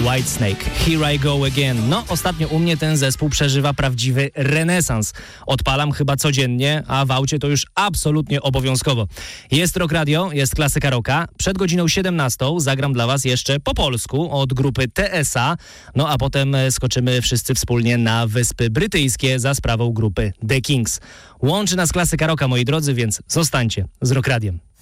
Whitesnake. Here I go again. No, ostatnio u mnie ten zespół przeżywa prawdziwy renesans. Odpalam chyba codziennie, a w aucie to już absolutnie obowiązkowo. Jest Rock Radio, jest klasyka rocka. Przed godziną 17 zagram dla was jeszcze po polsku od grupy TSA. No a potem skoczymy wszyscy wspólnie na Wyspy Brytyjskie za sprawą grupy The Kings. Łączy nas klasyka rocka, moi drodzy, więc zostańcie z Rock Radiem.